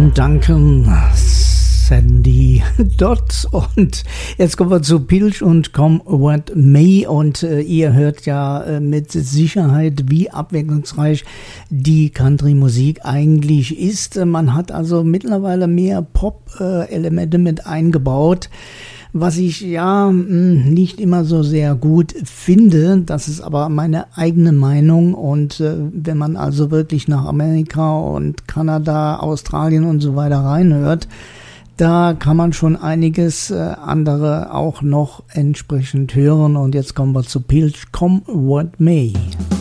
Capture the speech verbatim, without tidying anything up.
John Duncan, Sandy Dot, und jetzt kommen wir zu Pilch und Come What May, und äh, ihr hört ja äh, mit Sicherheit, wie abwechslungsreich die Country-Musik eigentlich ist. Man hat also mittlerweile mehr Pop-Elemente äh, mit eingebaut, was ich ja nicht immer so sehr gut finde. Das ist aber meine eigene Meinung, und äh, wenn man also wirklich nach Amerika und Kanada, Australien und so weiter reinhört, da kann man schon einiges äh, andere auch noch entsprechend hören. Und jetzt kommen wir zu Pilch, Come What May.